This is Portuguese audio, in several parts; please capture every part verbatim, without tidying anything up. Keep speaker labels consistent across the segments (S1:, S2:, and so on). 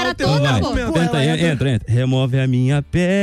S1: Era todo
S2: argumento. Tenta, entra, entra. Remove a minha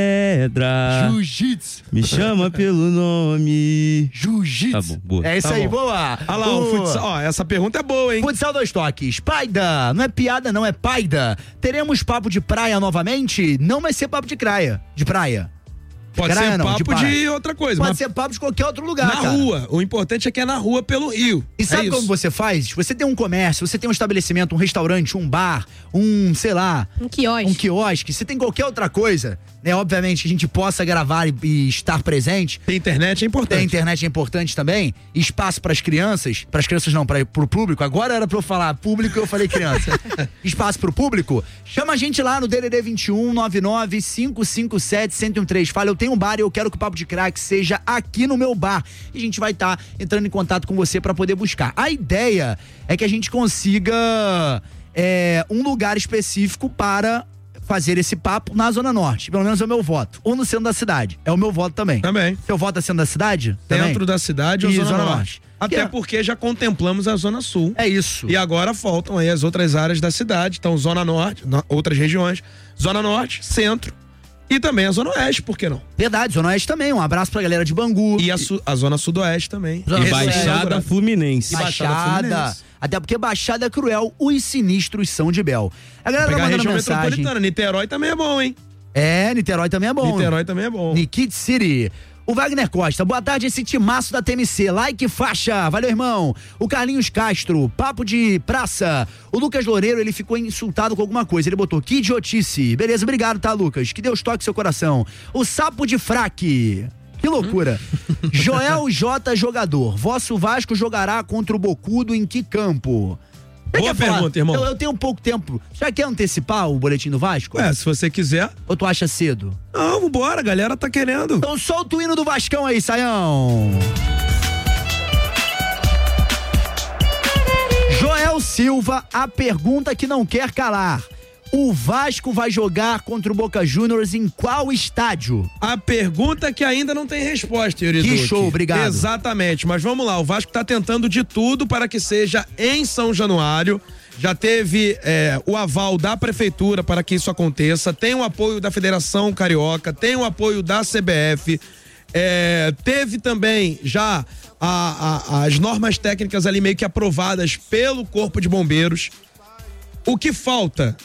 S2: pedra.
S3: Jiu-jitsu.
S2: Me chama pelo nome.
S3: Jiu-jitsu.
S2: Tá bom, boa.
S4: É isso
S3: Tá
S4: aí,
S3: bom.
S4: boa.
S3: Olha lá, o futsal. Ó, essa pergunta é boa, hein?
S4: Futsal dois toques. Paida, não é piada, não é paida. Teremos papo de praia novamente? Não vai ser papo de praia. De praia.
S3: Pode
S4: Praia
S3: ser
S4: não,
S3: papo
S4: de
S3: de,
S4: praia.
S3: outra coisa.
S4: Pode
S3: mas
S4: ser papo de qualquer outro lugar,
S3: na
S4: cara.
S3: rua. O importante é que é na rua pelo rio.
S4: E sabe
S3: é
S4: como
S3: isso.
S4: você faz? Você tem um comércio, você tem um estabelecimento, um restaurante, um bar, um, sei lá...
S1: Um quiosque.
S4: Um quiosque. Você tem qualquer outra coisa, né? Obviamente que a gente possa gravar e, e estar presente.
S3: Tem internet, é importante.
S4: Tem internet é importante também. Espaço para as crianças. Para as crianças não, para o público. Agora era para eu falar público, eu falei criança. Espaço para o público. Chama a gente lá no D D D vinte e um, nove nove, cinco cinco sete, um zero um três. Fala, eu tenho um bar e eu quero que o Papo de Crack seja aqui no meu bar. E a gente vai estar tá entrando em contato com você para poder buscar. A ideia é que a gente consiga é, um lugar específico para fazer esse papo na Zona Norte. Pelo menos é o meu voto. Ou no centro da cidade. É o meu voto também.
S3: Também.
S4: Seu voto é centro da cidade? Também?
S3: Dentro da cidade ou
S4: E
S3: Zona,
S4: Zona
S3: Norte.
S4: Norte.
S3: Até
S4: É.
S3: porque já contemplamos a Zona Sul.
S4: É isso.
S3: E agora faltam aí as outras áreas da cidade. Então, Zona Norte, no- outras regiões. Zona Norte, Centro e também a Zona Oeste, por que não?
S4: Verdade, Zona Oeste também. Um abraço pra galera de Bangu.
S3: E a, su- a Zona Sudoeste também.
S4: Zona
S2: E
S4: Sul-
S2: Baixada Fluminense.
S3: E Baixada
S4: Baixada.
S3: Fluminense.
S4: Até porque Baixada é cruel, os sinistros são de Bel. A galera tá
S3: Pegar a
S4: mandando
S3: região
S4: mensagem.
S3: metropolitana. Niterói também é bom, hein?
S4: É, Niterói também é bom.
S3: Niterói também é bom.
S4: Nikit City. O Wagner Costa, boa tarde, esse timaço da T M C, like faixa, valeu irmão. O Carlinhos Castro, papo de praça. O Lucas Loureiro, ele ficou insultado com alguma coisa, ele botou, que idiotice. Beleza, obrigado, tá, Lucas? Que Deus toque seu coração. O Sapo de Fraque. Que loucura. Joel J. Jogador, vosso Vasco jogará contra o Bocudo em que campo? Você
S3: Boa
S4: quer falar?
S3: pergunta, irmão.
S4: Eu, eu tenho pouco tempo. Já quer antecipar o boletim do Vasco?
S3: Ué, se você quiser.
S4: Ou tu acha cedo?
S3: Não, vambora, a galera tá querendo.
S4: Então solta o hino do Vascão aí, Saião. Joel Silva, a pergunta que não quer calar. O Vasco vai jogar contra o Boca Juniors em qual estádio?
S3: A pergunta que ainda não tem resposta, Yuri
S4: Que
S3: Duque.
S4: show, obrigado.
S3: Exatamente, mas vamos lá, o Vasco tá tentando de tudo para que seja em São Januário. Já teve é, o aval da prefeitura para que isso aconteça, tem o apoio da Federação Carioca, tem o apoio da C B F, é, teve também já a, a, as normas técnicas ali meio que aprovadas pelo Corpo de Bombeiros. O que falta?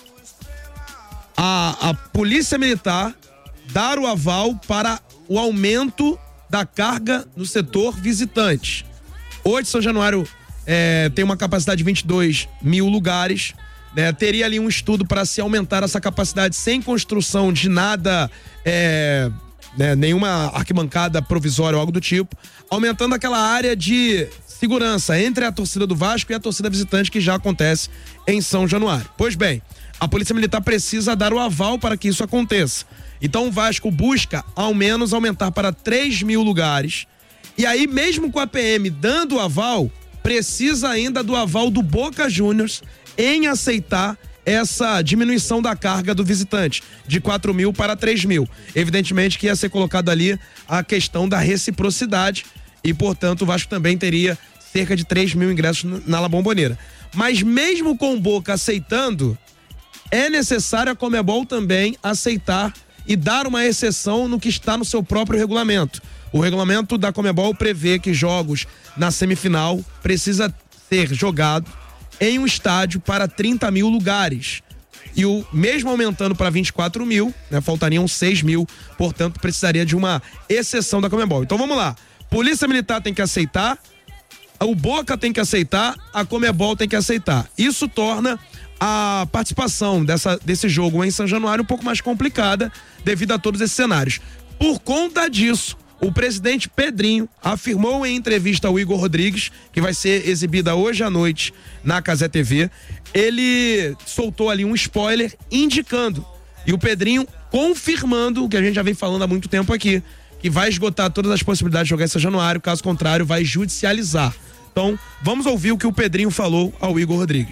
S3: A, a Polícia Militar dar o aval para o aumento da carga no setor visitante. Hoje, São Januário é, tem uma capacidade de vinte e dois mil lugares, né? Teria ali um estudo para se aumentar essa capacidade sem construção de nada, é, né? Nenhuma arquibancada provisória ou algo do tipo, aumentando aquela área de segurança entre a torcida do Vasco e a torcida visitante que já acontece em São Januário. Pois bem, a Polícia Militar precisa dar o aval para que isso aconteça. Então o Vasco busca, ao menos, aumentar para três mil lugares. E aí, mesmo com a P M dando o aval, precisa ainda do aval do Boca Juniors em aceitar essa diminuição da carga do visitante, de quatro mil para três mil. Evidentemente que ia ser colocado ali a questão da reciprocidade e, portanto, o Vasco também teria cerca de três mil ingressos na La Bombonera. Mas mesmo com o Boca aceitando, é necessário a Conmebol também aceitar e dar uma exceção no que está no seu próprio regulamento. O regulamento da Conmebol prevê que jogos na semifinal precisa ser jogado em um estádio para trinta mil lugares. E o mesmo aumentando para vinte e quatro mil, né, faltariam seis mil, portanto precisaria de uma exceção da Conmebol. Então vamos lá, Polícia Militar tem que aceitar, o Boca tem que aceitar, a Conmebol tem que aceitar. Isso torna a participação dessa, desse jogo em São Januário um pouco mais complicada devido a todos esses cenários. Por conta disso, o presidente Pedrinho afirmou em entrevista ao Igor Rodrigues, que vai ser exibida hoje à noite na Cazé T V, ele soltou ali um spoiler indicando, e o Pedrinho confirmando o que a gente já vem falando há muito tempo aqui, que vai esgotar todas as possibilidades de jogar em São Januário, caso contrário vai judicializar. Então, vamos ouvir o que o Pedrinho falou ao Igor Rodrigues.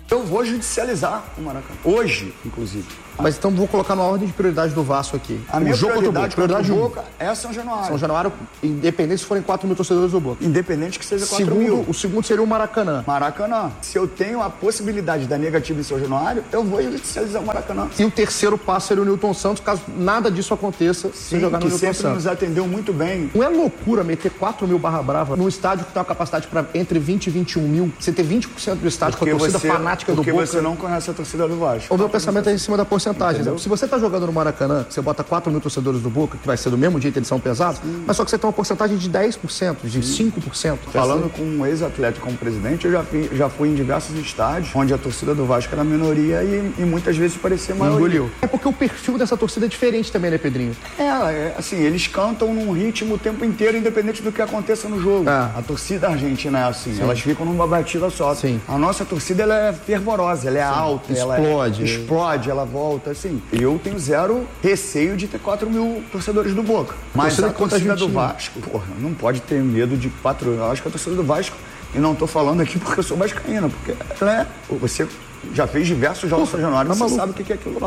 S1: Eu vou judicializar o Maracanã. Hoje, inclusive.
S5: Mas então vou colocar na ordem de prioridade do Vasco aqui.
S1: A minha
S5: jogo
S1: prioridade
S5: contra o Boca, prioridade
S1: contra o
S5: um.
S1: Boca é São Januário.
S5: São Januário, independente se forem quatro mil torcedores do Boca.
S1: Independente que seja quatro
S5: segundo,
S1: mil.
S5: O segundo seria o Maracanã.
S1: Maracanã. Se eu tenho a possibilidade da negativa em São Januário, eu vou judicializar o Maracanã.
S5: E o terceiro passo seria o Newton Santos, caso nada disso aconteça,
S1: Sim,
S5: se jogar no
S1: que
S5: Newton
S1: sempre
S5: Santos.
S1: nos atendeu muito bem.
S5: Não é loucura meter quatro mil barra brava num estádio que tem uma capacidade para entre vinte e vinte e um mil? Você ter vinte por cento do estádio
S1: Porque
S5: com a torcida
S1: você,
S5: fanática do
S1: porque
S5: Boca.
S1: Porque você não conhece a torcida do Vasco.
S5: O meu pensamento é em cima da porcentagem.
S1: Entendeu?
S5: Se você tá jogando no Maracanã, você bota quatro mil torcedores do Boca, que vai ser do mesmo jeito, eles são pesados, Sim. mas só que você tem uma porcentagem de dez por cento, de Sim. cinco por cento.
S1: Falando com um ex-atleta como presidente, eu já fui, já fui em diversos estádios onde a torcida do Vasco era minoria e, e muitas vezes parecia maioria.
S5: Engoliu. É porque o perfil dessa torcida é diferente também, né, Pedrinho?
S1: É, é, assim, eles cantam num ritmo o tempo inteiro, independente do que aconteça no jogo. É. A torcida argentina é assim, Sim. elas ficam numa batida só.
S5: Sim.
S1: A nossa torcida, ela é fervorosa, ela é Sim. alta,
S5: explode.
S1: ela é, explode, ela volta, assim. Eu tenho zero receio de ter quatro mil torcedores do Boca. Mas torcida a torcida do Vasco, porra, não pode ter medo de quatro mil. Eu acho que a torcida do Vasco, e não tô falando aqui porque eu sou vascaína, porque ela é, você já fez diversos jogos São Januário, você maluco. sabe o que é aquilo lá.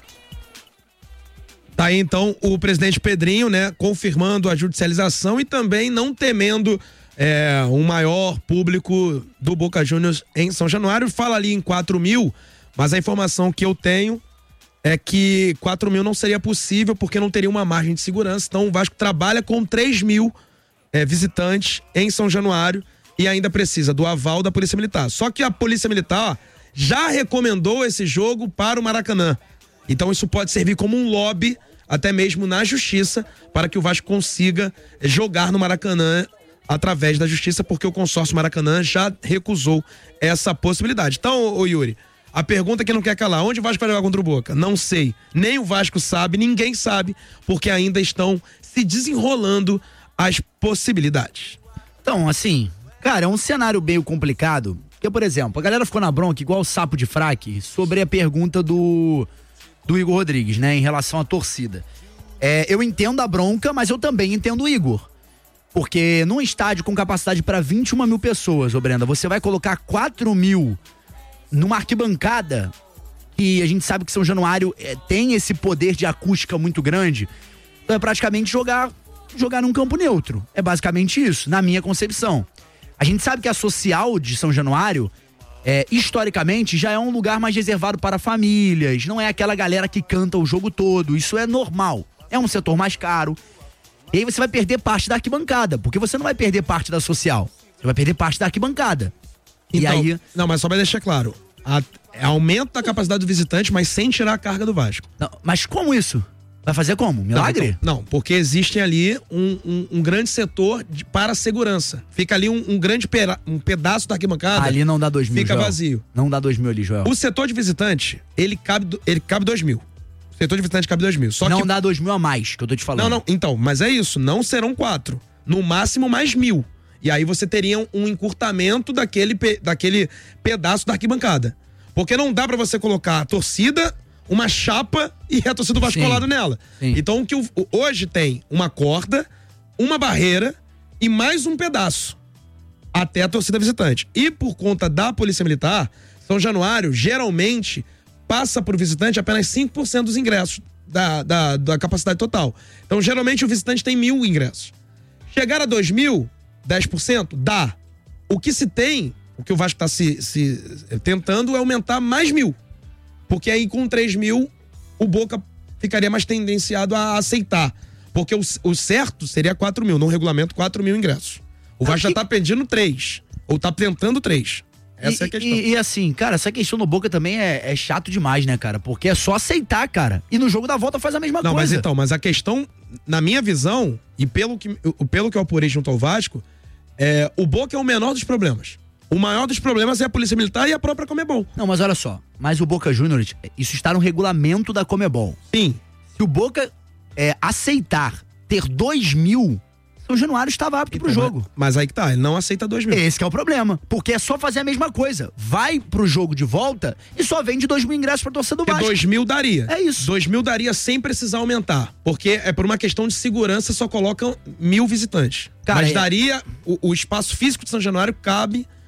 S3: Tá aí então o presidente Pedrinho, né, confirmando a judicialização e também não temendo é, um maior público do Boca Juniors em São Januário. Fala ali em quatro mil, mas a informação que eu tenho é que quatro mil não seria possível porque não teria uma margem de segurança. Então o Vasco trabalha com três mil é, visitantes em São Januário e ainda precisa do aval da Polícia Militar. Só que a Polícia Militar já recomendou esse jogo para o Maracanã. Então isso pode servir como um lobby, até mesmo na Justiça, para que o Vasco consiga jogar no Maracanã através da Justiça, porque o consórcio Maracanã já recusou essa possibilidade. Então, ô Yuri, a pergunta que não quer calar, onde o Vasco vai jogar contra o Boca? Não sei. Nem o Vasco sabe, ninguém sabe, porque ainda estão se desenrolando as possibilidades.
S4: Então, assim, cara, é um cenário meio complicado, porque, por exemplo, a galera ficou na bronca igual o sapo de fraque sobre a pergunta do, do Igor Rodrigues, né, em relação à torcida. É, eu entendo a bronca, mas eu também entendo o Igor. Porque num estádio com capacidade para vinte e uma mil pessoas, ô Brenda, você vai colocar quatro mil numa arquibancada, que a gente sabe que São Januário é, tem esse poder de acústica muito grande, então é praticamente jogar, jogar num campo neutro. É basicamente isso, na minha concepção. A gente sabe que a social de São Januário, é, historicamente, já é um lugar mais reservado para famílias, não é aquela galera que canta o jogo todo, isso é normal. É um setor mais caro. E aí você vai perder parte da arquibancada, porque você não vai perder parte da social, você vai perder parte da arquibancada.
S3: Então,
S4: e aí...
S3: Não, mas só pra deixar claro, a, aumenta a capacidade do visitante, mas sem tirar a carga do Vasco.
S4: Não, mas como isso? Vai fazer como? Milagre?
S3: Não, então, não porque existem ali um, um, um grande setor de, para a segurança. Fica ali um, um grande pera, um pedaço da arquibancada.
S4: Ali não dá dois mil,
S3: Fica
S4: Joel.
S3: vazio.
S4: Não dá dois mil ali, Joel.
S3: O setor de visitante, ele cabe, ele cabe dois mil. O setor de visitante cabe dois mil. Só
S4: não
S3: que...
S4: dá dois mil a mais, que eu tô te falando.
S3: Não, não, então, mas é isso, não serão quatro. No máximo mais mil. E aí você teria um encurtamento daquele, daquele pedaço da arquibancada. Porque não dá pra você colocar a torcida, uma chapa e a torcida do Vasco colado nela. Sim. Então o que o, hoje tem uma corda, uma barreira e mais um pedaço até a torcida visitante. E por conta da Polícia Militar, São Januário geralmente passa pro visitante apenas cinco por cento dos ingressos da, da, da capacidade total. Então geralmente o visitante tem mil ingressos. Chegar a dois mil, dez por cento, dá. O que se tem, o que o Vasco está se, se tentando é aumentar mais mil. Porque aí com três mil, o Boca ficaria mais tendenciado a aceitar. Porque o, o certo seria quatro mil, no regulamento quatro mil ingressos. O Vasco ah, já está pedindo três, ou está tentando três. Essa
S4: e,
S3: é a questão.
S4: E, e assim, cara, essa questão no Boca também é, é chato demais, né, cara? Porque é só aceitar, cara. E no jogo da volta faz a mesma
S3: Não,
S4: coisa.
S3: Não, mas então, mas a questão, na minha visão, e pelo que, pelo que eu apurei junto ao Vasco, é, o Boca é o menor dos problemas. O maior dos problemas é a Polícia Militar e a própria Conmebol.
S4: Não, mas olha só. Mas o Boca Juniors, isso está no regulamento da Conmebol.
S3: Sim.
S4: Se o Boca é, aceitar ter dois mil... São Januário estava apto então, pro jogo.
S3: Mas, mas aí que tá, ele não aceita dois mil.
S4: Esse que é o problema. Porque é só fazer a mesma coisa. Vai pro jogo de volta e só vende dois mil ingressos pra torcida do Vasco.
S3: dois mil daria.
S4: É isso.
S3: dois mil daria sem precisar aumentar. Porque é por uma questão de segurança, só colocam mil visitantes. Cara, mas é... daria, o, o espaço físico de São Januário cabe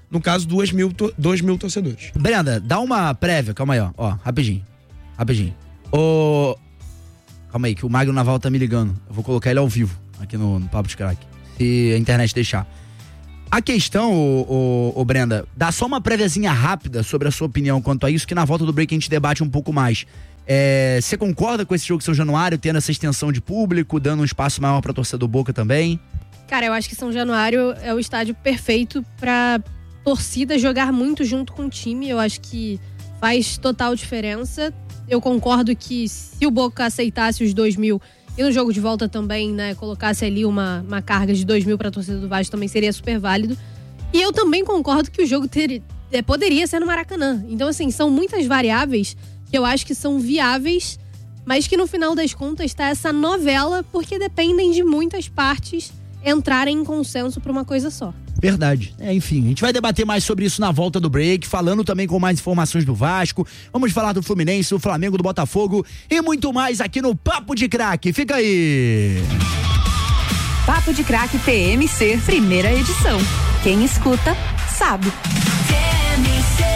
S3: no caso, duas mil, dois mil torcedores.
S4: Brenda, dá uma prévia, calma aí, ó, ó rapidinho, rapidinho. Ô, calma aí, que o Magno Naval tá me ligando, eu vou colocar ele ao vivo aqui no, no Papo de Crack, se a internet deixar. A questão, ô, ô, ô Brenda, dá só uma préviazinha rápida sobre a sua opinião quanto a isso, que na volta do break a gente debate um pouco mais. É, você concorda com esse jogo de São Januário, tendo essa extensão de público, dando um espaço maior pra torcida do Boca também?
S6: Cara, eu acho que São Januário é o estádio perfeito pra torcida jogar muito junto com o time. Eu acho que faz total diferença. Eu concordo que se o Boca aceitasse os dois mil e no jogo de volta também, né, colocasse ali uma, uma carga de dois mil pra torcida do Vasco, também seria super válido. E eu também concordo que o jogo ter, é, poderia ser no Maracanã. Então, assim, são muitas variáveis que eu acho que são viáveis, mas que no final das contas tá essa novela, porque dependem de muitas partes entrarem em consenso pra uma coisa só.
S4: Verdade. É, enfim, a gente vai debater mais sobre isso na volta do break, falando também com mais informações do Vasco. Vamos falar do Fluminense, do Flamengo, do Botafogo e muito mais aqui no Papo de Crack. Fica aí!
S7: Papo de Crack T M C, primeira edição. Quem escuta, sabe. T M C.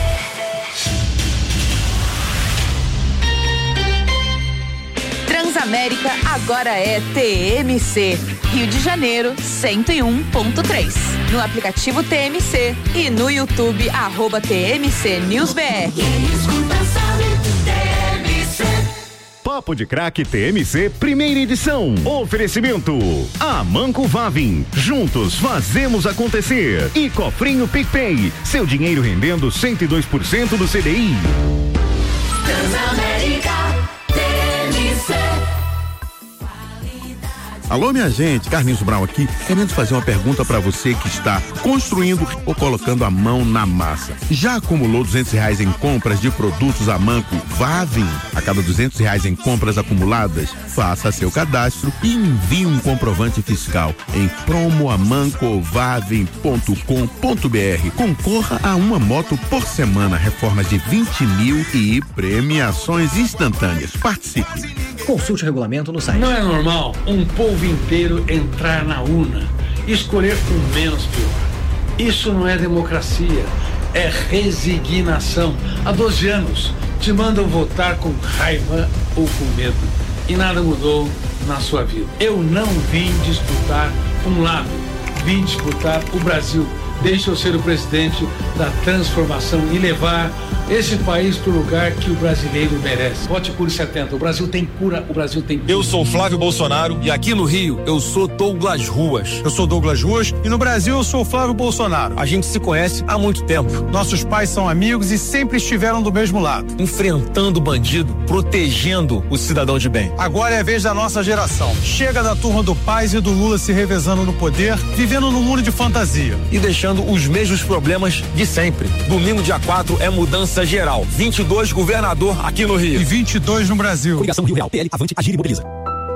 S7: Transamérica agora é T M C. Rio de Janeiro, cento e um ponto três. No aplicativo T M C e no YouTube, arroba T M C News B R.
S8: Papo de Crack T M C, primeira edição. Oferecimento: Amanco Vavin. Juntos fazemos acontecer. E Cofrinho PicPay. Seu dinheiro rendendo cento e dois por cento do C D I.
S9: Transamérica T M C.
S10: Alô, minha gente, Carlinhos Brown aqui, querendo fazer uma pergunta para você que está construindo ou colocando a mão na massa. Já acumulou duzentos reais em compras de produtos Amanco Vavin? A cada duzentos reais em compras acumuladas, faça seu cadastro e envie um comprovante fiscal em promoamancovavin ponto com ponto br. Concorra a uma moto por semana, reformas de vinte mil e premiações instantâneas. Participe.
S11: Consulte o regulamento no site.
S12: Não é normal um povo inteiro entrar na urna e escolher o menos pior. Isso não é democracia, é resignação. Há doze anos te mandam votar com raiva ou com medo e nada mudou na sua vida. Eu não vim disputar um lado, vim disputar o Brasil. Deixa eu ser o presidente da transformação e levar esse país para o lugar que o brasileiro merece. Vote por setenta. O Brasil tem cura, o Brasil tem cura.
S13: Eu sou Flávio Bolsonaro e aqui no Rio eu sou Douglas Ruas.
S14: Eu sou Douglas Ruas e no Brasil eu sou Flávio Bolsonaro.
S13: A gente se conhece há muito tempo.
S14: Nossos pais são amigos e sempre estiveram do mesmo lado.
S13: Enfrentando o bandido, protegendo o cidadão de bem.
S14: Agora é a vez da nossa geração. Chega da turma do Paz e do Lula se revezando no poder, vivendo num mundo de fantasia.
S13: E deixando os mesmos problemas de sempre. Domingo, dia quatro, é mudança geral. vinte e dois, governador aqui no Rio.
S14: E vinte e dois no Brasil.
S11: Coligação Rio Real, P L, Avante, Agir e Mobiliza.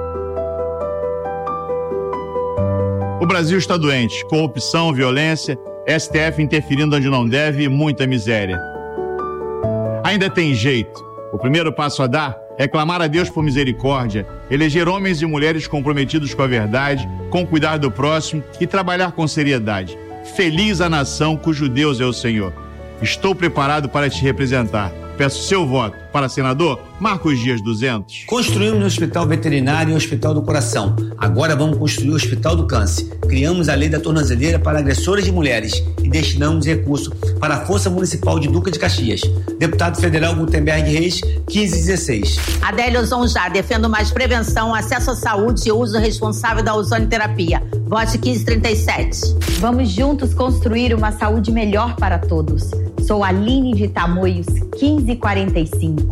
S15: O Brasil está doente. Corrupção, violência, S T F interferindo onde não deve e muita miséria. Ainda tem jeito. O primeiro passo a dar é clamar a Deus por misericórdia, eleger homens e mulheres comprometidos com a verdade, com o cuidar do próximo e trabalhar com seriedade. Feliz a nação cujo Deus é o Senhor. Estou preparado para te representar. Peço seu voto. Para senador, Marcos Dias duzentos.
S16: Construímos um hospital veterinário e um hospital do coração. Agora vamos construir o hospital do câncer. Criamos a lei da tornozeleira para agressoras de mulheres e destinamos recurso para a Força Municipal de Duque de Caxias. Deputado Federal Gutenberg Reis, quinze dezesseis.
S17: Adélio Zonjá, defendo mais prevenção, acesso à saúde e uso responsável da ozonioterapia. Vote quinze trinta e sete.
S18: Vamos juntos construir uma saúde melhor para todos. Sou Aline de Tamoios, quinze quarenta e cinco.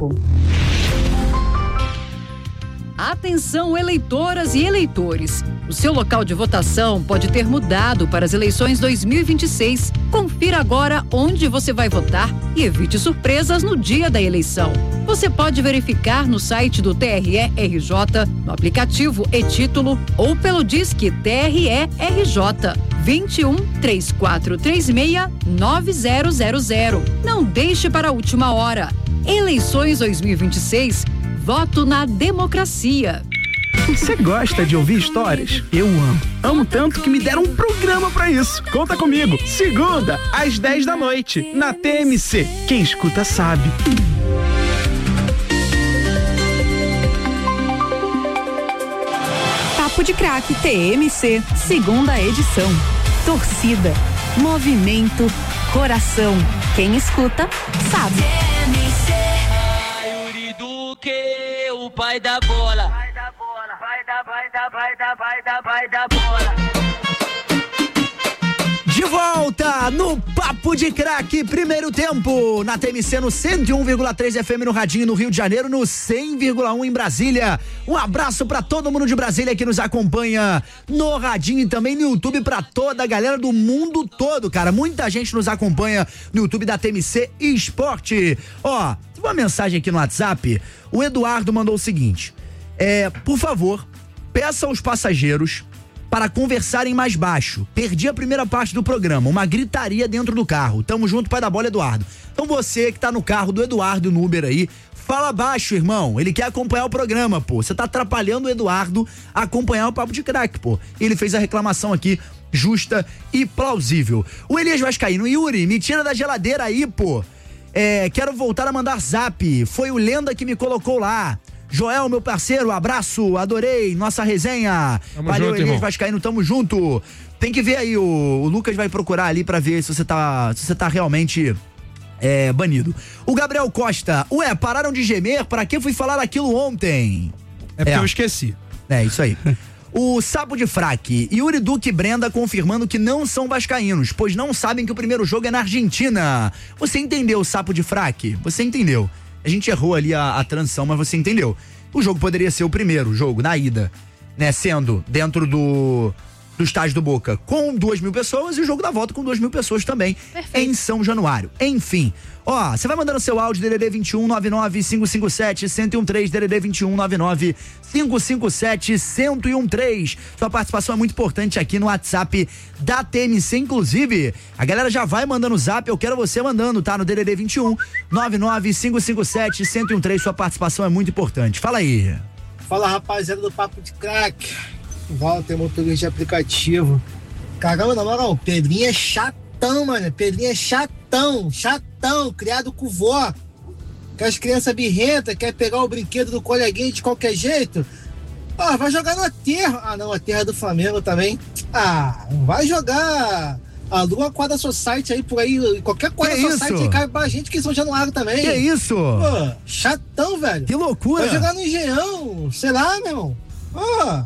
S19: Atenção, eleitoras e eleitores. O seu local de votação pode ter mudado para as eleições dois mil e vinte e seis. Confira agora onde você vai votar e evite surpresas no dia da eleição. Você pode verificar no site do T R E R J, no aplicativo e-Título ou pelo Disque T R E R J vinte e um, três quatro três seis, nove zero zero zero. Não deixe para a última hora. Eleições dois mil e vinte e seis. Voto na democracia.
S20: Você gosta de ouvir histórias? Eu amo. Amo tanto que me deram um programa pra isso. Conta comigo. Segunda, às dez da noite, na T M C. Quem escuta sabe.
S7: Papo de Craque T M C, segunda edição. Torcida, movimento, coração. Quem escuta, sabe. T M C.
S9: Yuri Duque, o pai da bola. Vai da bola, vai da, vai da, vai da, vai da, vai da bola.
S4: De volta no Papo de Craque, primeiro tempo, na T M C no cento e um vírgula três F M no Radinho no Rio de Janeiro, no cem vírgula um em Brasília. Um abraço pra todo mundo de Brasília que nos acompanha no Radinho e também no YouTube, pra toda a galera do mundo todo, cara. Muita gente nos acompanha no YouTube da T M C Esporte. Ó, uma mensagem aqui no WhatsApp, o Eduardo mandou o seguinte, é, por favor, peça aos passageiros para conversarem mais baixo. Perdi a primeira parte do programa, uma gritaria dentro do carro. Tamo junto, pai da bola, Eduardo. Então você que tá no carro do Eduardo no Uber aí, fala baixo, irmão. Ele quer acompanhar o programa, pô. Você tá atrapalhando o Eduardo a acompanhar o Papo de Craque, pô. Ele fez a reclamação aqui, justa e plausível. O Elias Vascaíno, Yuri, me tira da geladeira aí, pô. É, quero voltar a mandar zap. Foi o Lenda que me colocou lá. Joel, meu parceiro, abraço, adorei nossa resenha.
S3: Tamo
S4: Valeu,
S3: junto,
S4: Elias
S3: irmão.
S4: Vascaíno, tamo junto. Tem que ver aí, o, o Lucas vai procurar ali pra ver se você tá, se você tá realmente é, banido. O Gabriel Costa, ué, pararam de gemer? Pra que fui falar aquilo ontem?
S3: É porque eu esqueci.
S4: É, isso aí. O Sapo de Fraque, Yuri Duque e Brenda confirmando que não são vascaínos, pois não sabem que o primeiro jogo é na Argentina. Você entendeu, Sapo de Fraque? Você entendeu. A gente errou ali a, a transição, mas você entendeu. O jogo poderia ser o primeiro jogo, na ida, né? Sendo dentro do, do estádio do Boca com duas mil pessoas e o jogo da volta com duas mil pessoas também. Perfeito. Em São Januário. Enfim, ó, você vai mandando seu áudio, D D D vinte e um, nove nove cinco cinco sete, um zero um três, D D D vinte e um, nove nove cinco cinco sete, um zero um três. Sua participação é muito importante aqui no WhatsApp da T M C, inclusive, a galera já vai mandando o zap, eu quero você mandando, tá? No D D D vinte e um, nove nove cinco cinco sete, um zero um três, sua participação é muito importante. Fala aí.
S21: Fala, rapaziada do Papo de Craque. Walter, motorista de aplicativo. Caramba, na moral, o Pedrinho é chatão, mano. Pedrinho é chatão, chatão, criado com vó. Que as crianças birrentas, quer pegar o brinquedo do coleguinha de qualquer jeito. Ah, vai jogar na terra. Ah, não, a terra do Flamengo também. Ah, vai jogar. Aluga a quadra society aí por aí. Qualquer quadra society aí cai pra gente que em São Januário também.
S4: Que isso?
S21: Pô, chatão, velho.
S4: Que loucura.
S21: Vai jogar no Engenhão. Sei lá, meu irmão. Ó.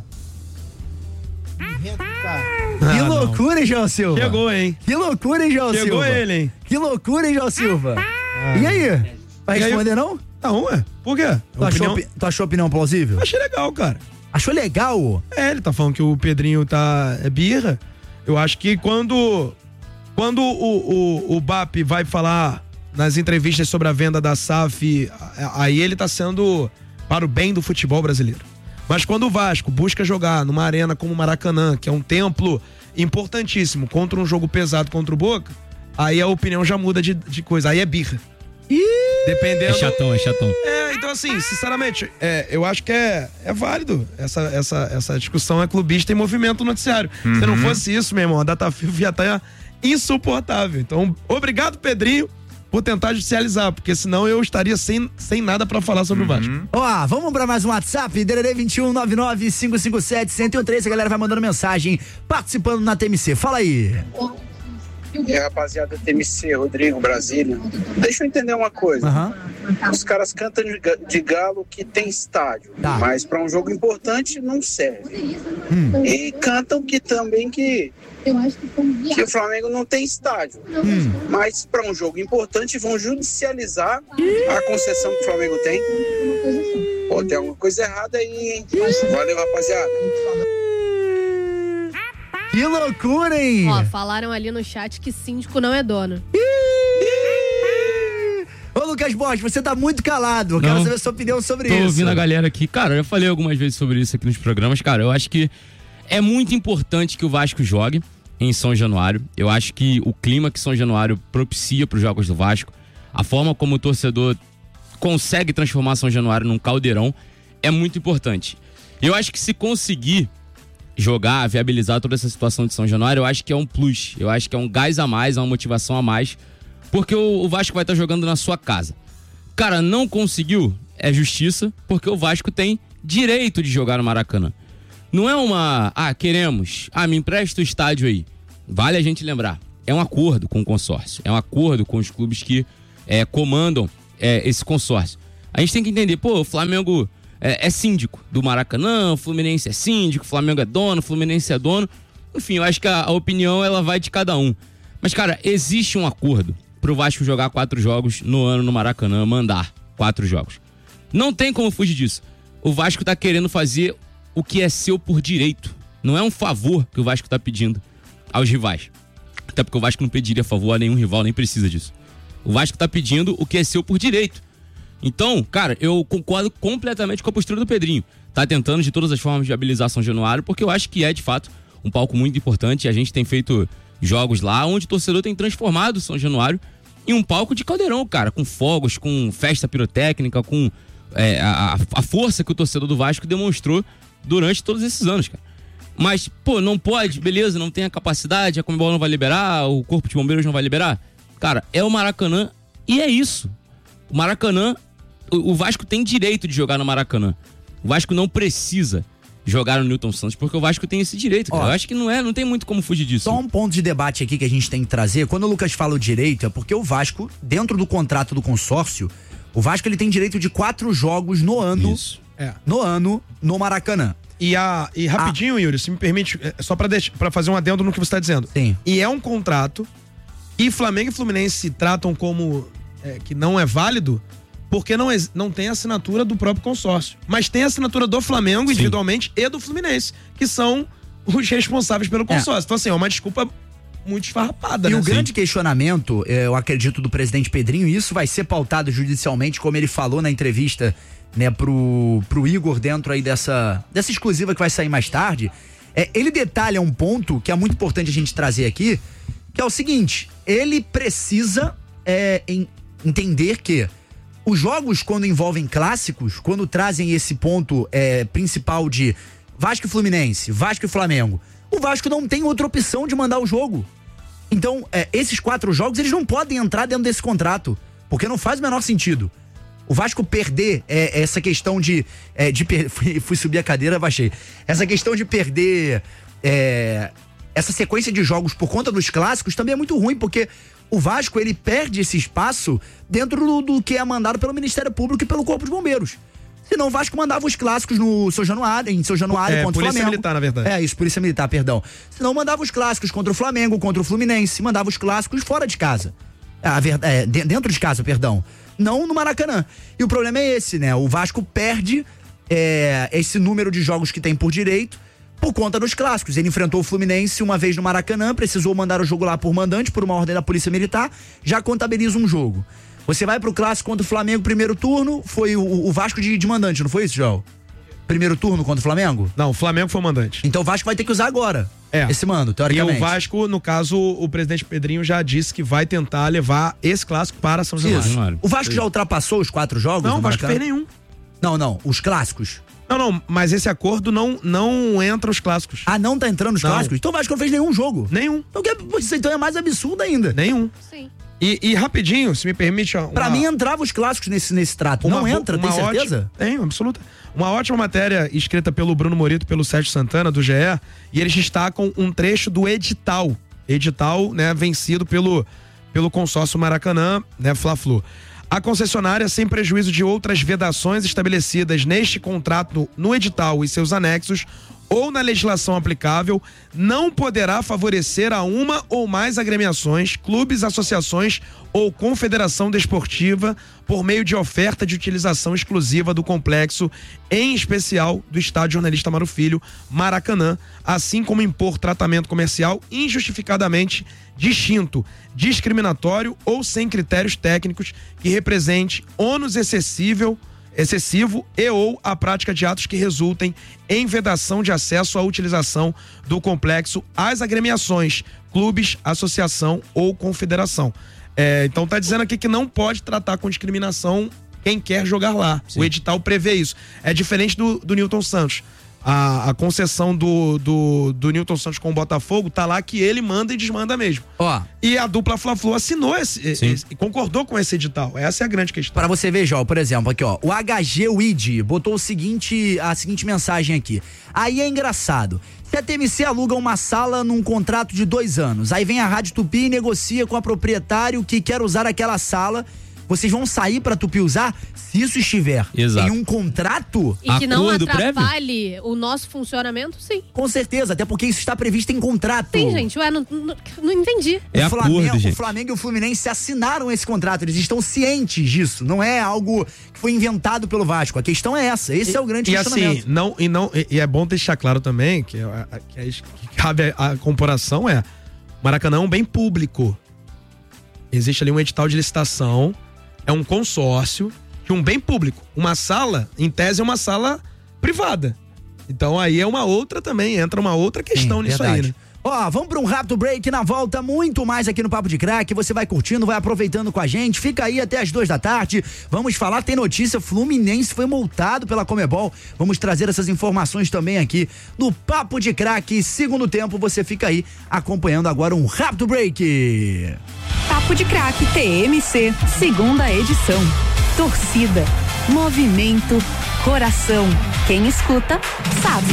S4: Que loucura, hein, João Silva?
S3: Chegou, hein?
S4: Que loucura, hein, João Silva?
S3: Chegou ele, hein?
S4: Que loucura, hein, João Silva? E aí? Vai
S3: E aí?
S4: responder, não?
S3: Não, ué. Por quê?
S4: Tu achou, opi- tu achou a opinião plausível?
S3: Achei legal, cara.
S4: Achou legal?
S3: É, ele tá falando que o Pedrinho tá é birra. Eu acho que quando quando o, o, o B A P vai falar nas entrevistas sobre a venda da S A F, aí ele tá sendo para o bem do futebol brasileiro. Mas quando o Vasco busca jogar numa arena como o Maracanã, que é um templo importantíssimo, contra um jogo pesado contra o Boca, aí a opinião já muda de, de coisa. Aí é birra. Dependendo...
S2: É chatão, é chatão.
S3: É, então assim, sinceramente, é, eu acho que é, é válido. Essa, essa, essa discussão é clubista e movimento no noticiário.
S2: Uhum.
S3: Se não fosse isso, meu irmão, a DataFio ia estar insuportável. Então, obrigado, Pedrinho, por tentar judicializar, porque senão eu estaria sem, sem nada pra falar sobre
S2: Uhum.
S3: o Vasco.
S4: Ó, vamos pra mais um WhatsApp, D D D vinte e um, nove nove cinco cinco sete, um zero um três, a galera vai mandando mensagem, participando na T M C. Fala aí.
S22: E aí, rapaziada da T M C, Rodrigo, Brasília. Deixa eu entender uma coisa.
S4: Uhum.
S22: Os caras cantam de, ga- de galo que tem estádio,
S4: Tá.
S22: mas para um jogo importante não serve.
S4: Hum.
S22: E cantam que também que, que o Flamengo não tem estádio.
S4: Hum.
S22: Mas para um jogo importante vão judicializar a concessão que o Flamengo tem. Pô, tem alguma coisa errada aí, hein? Valeu, rapaziada.
S4: Que loucura, hein?
S6: Ó, falaram ali no chat que síndico não é dono.
S4: Ô, Lucas Borges, você tá muito calado. Eu quero
S2: Não.
S4: saber a sua opinião sobre
S2: Tô
S4: isso.
S2: ouvindo a galera aqui. Cara, eu já falei algumas vezes sobre isso aqui nos programas. Cara, eu acho que é muito importante que o Vasco jogue em São Januário. Eu acho que o clima que São Januário propicia para os jogos do Vasco, a forma como o torcedor consegue transformar São Januário num caldeirão, é muito importante. Eu acho que se conseguir jogar, viabilizar toda essa situação de São Januário, eu acho que é um plus. Eu acho que é um gás a mais, é uma motivação a mais. Porque o, o Vasco vai estar jogando na sua casa. Cara, não conseguiu, é justiça, porque o Vasco tem direito de jogar no Maracanã. Não é uma, ah, queremos, ah, me empresta o estádio aí. Vale a gente lembrar, é um acordo com o consórcio, é um acordo com os clubes que é, comandam é, esse consórcio. A gente tem que entender, pô, o Flamengo é, é síndico do Maracanã, o Fluminense é síndico, o Flamengo é dono, o Fluminense é dono. Enfim, eu acho que a, a opinião ela vai de cada um. Mas, cara, existe um acordo pro Vasco jogar quatro jogos no ano no Maracanã, mandar quatro jogos. Não tem como fugir disso. O Vasco tá querendo fazer o que é seu por direito. Não é um favor que o Vasco tá pedindo aos rivais. Até porque o Vasco não pediria favor a nenhum rival, nem precisa disso. O Vasco tá pedindo o que é seu por direito. Então, cara, eu concordo completamente com a postura do Pedrinho. Tá tentando de todas as formas viabilizar São Januário, porque eu acho que é, de fato, um palco muito importante. A gente tem feito jogos lá onde o torcedor tem transformado São Januário em um palco de caldeirão, cara, com fogos, com festa pirotécnica, com é, a, a força que o torcedor do Vasco demonstrou durante todos esses anos, cara. Mas, pô, não pode, beleza, não tem a capacidade, a Conmebol não vai liberar, o Corpo de Bombeiros não vai liberar. Cara, é o Maracanã e é isso. O Maracanã, o, o Vasco tem direito de jogar no Maracanã. O Vasco não precisa jogar no Newton Santos, porque o Vasco tem esse direito, cara. Ó, eu acho que não é, não tem muito como fugir disso.
S4: Só um ponto de debate aqui que a gente tem que trazer. Quando o Lucas fala o direito, é porque o Vasco, dentro do contrato do consórcio, o Vasco ele tem direito de quatro jogos no ano.
S3: Isso. É.
S4: No ano, no Maracanã.
S3: E, a, e rapidinho, ah. Yuri, se me permite, só pra, deixar, pra fazer um adendo no que você tá dizendo.
S4: Sim.
S3: E é um contrato, e Flamengo e Fluminense se tratam como é, que não é válido, porque não, é, não tem assinatura do próprio consórcio. Mas tem a assinatura do Flamengo, Sim. individualmente, e do Fluminense, que são os responsáveis pelo consórcio. É. Então, assim, é uma desculpa muito esfarrapada,
S4: e
S3: né?
S4: o Sim. grande questionamento, eu acredito, do presidente Pedrinho, e isso vai ser pautado judicialmente, como ele falou na entrevista, né, pro, pro Igor, dentro aí dessa, dessa exclusiva que vai sair mais tarde, é, ele detalha um ponto que é muito importante a gente trazer aqui, que é o seguinte: ele precisa é, em, entender que os jogos, quando envolvem clássicos, quando trazem esse ponto é, principal de Vasco e Fluminense, Vasco e Flamengo, o Vasco não tem outra opção de mandar o jogo. Então, é, esses quatro jogos, eles não podem entrar dentro desse contrato, porque não faz o menor sentido. O Vasco perder é, essa questão de... É, de per... fui, fui subir a cadeira, baixei. Essa questão de perder é, essa sequência de jogos por conta dos clássicos também é muito ruim, porque o Vasco, ele perde esse espaço dentro do, do que é mandado pelo Ministério Público e pelo Corpo de Bombeiros. Senão o Vasco mandava os clássicos no São Januário, em São Januário
S3: é,
S4: contra o Flamengo.
S3: Polícia Militar, na verdade.
S4: É, isso, Polícia Militar, perdão. Senão mandava os clássicos contra o Flamengo, contra o Fluminense, mandava os clássicos fora de casa. A verdade, é, dentro de casa, perdão. Não no Maracanã. E o problema é esse, né? O Vasco perde é, esse número de jogos que tem por direito por conta dos clássicos. Ele enfrentou o Fluminense uma vez no Maracanã, precisou mandar o jogo lá por mandante, por uma ordem da Polícia Militar, já contabiliza um jogo. Você vai pro clássico contra o Flamengo, primeiro turno, foi o, o Vasco de, de mandante, não foi isso, João? Primeiro turno contra o Flamengo?
S3: Não, o Flamengo foi o mandante.
S4: Então o Vasco vai ter que usar agora é. esse mando, teoricamente.
S3: E o Vasco, no caso, o presidente Pedrinho já disse que vai tentar levar esse clássico para São Januário.
S4: O Vasco já ultrapassou os quatro jogos?
S3: Não, o Vasco fez nenhum.
S4: Não, não, os clássicos.
S3: Não, não, mas esse acordo não, não entra os clássicos.
S4: Ah, não tá entrando os não. clássicos? Então o Vasco não fez nenhum jogo?
S3: Nenhum.
S4: Então, que, então é mais absurdo ainda.
S3: Nenhum.
S6: Sim.
S3: E, e rapidinho, se me permite... Uma,
S4: pra mim entrava os clássicos nesse, nesse trato. Uma, não entra, tem certeza?
S3: Ótima, tem, absoluta. Uma ótima matéria escrita pelo Bruno Morito, pelo Sérgio Santana, do G E, e eles destacam um trecho do edital. Edital, né, vencido pelo, pelo consórcio Maracanã, né, Fla-Flu. A concessionária, sem prejuízo de outras vedações estabelecidas neste contrato, no edital e seus anexos, ou na legislação aplicável, não poderá favorecer a uma ou mais agremiações, clubes, associações ou confederação desportiva por meio de oferta de utilização exclusiva do complexo, em especial do estádio Jornalista Amaro Filho, Maracanã, assim como impor tratamento comercial injustificadamente distinto, discriminatório ou sem critérios técnicos que represente ônus excessível excessivo e ou a prática de atos que resultem em vedação de acesso à utilização do complexo às agremiações, clubes, associação ou confederação. É, então tá dizendo aqui que não pode tratar com discriminação quem quer jogar lá. Sim. O edital prevê isso. É diferente do, do Newton Santos. A, a concessão do, do, do Newton Santos com o Botafogo tá lá que ele manda e desmanda mesmo.
S4: Ó.
S3: E a dupla Fla-Flu assinou esse, esse e concordou com esse edital. Essa é a grande questão.
S4: Pra você ver, Jó, por exemplo, aqui ó, o H G Wid botou o seguinte, a seguinte mensagem aqui. Aí é engraçado. Se a T M C aluga uma sala num contrato de dois anos, aí vem a Rádio Tupi e negocia com a proprietário que quer usar aquela sala, vocês vão sair pra Tupi usar? Se isso estiver
S2: Exato.
S4: em um contrato...
S6: E que não
S2: Acordo
S6: atrapalhe prévio? O nosso funcionamento, sim.
S4: Com certeza, até porque isso está previsto em contrato.
S6: Sim, gente, ué, não, não, não entendi.
S2: É
S4: o, Flamengo,
S2: acordo, gente.
S4: o Flamengo e o Fluminense assinaram esse contrato, eles estão cientes disso, não é algo que foi inventado pelo Vasco, a questão é essa, esse
S3: e,
S4: é o grande
S3: e
S4: questionamento.
S3: assim, não, e, não, e, e é bom deixar claro também que, que, que, que cabe a, a comparação é, Maracanã é um bem público. Existe ali um edital de licitação, é um consórcio de um bem público. Uma sala, em tese, é uma sala privada. Então aí é uma outra também, entra uma outra questão
S4: Sim,
S3: nisso
S4: verdade.
S3: aí, né?
S4: Ó, vamos para um rápido break, na volta muito mais aqui no Papo de Crack, você vai curtindo, vai aproveitando com a gente, fica aí até as duas da tarde, vamos falar, tem notícia, Fluminense foi multado pela Comebol, vamos trazer essas informações também aqui no Papo de Crack, segundo tempo, você fica aí acompanhando agora um rápido break.
S1: Papo de Crack T M C, segunda edição. Torcida, movimento, coração. Quem escuta, sabe.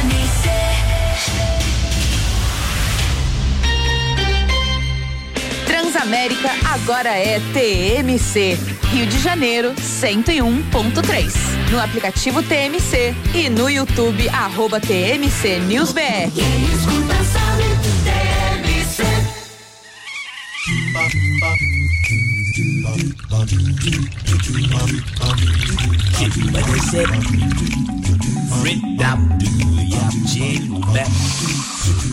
S7: Transamérica agora é T M C. Rio de Janeiro, cento e um ponto três. No aplicativo T M C e no YouTube, arroba T M C News B R.
S9: Quem escuta sabe, T M C.
S11: Red up, do ya, chill back.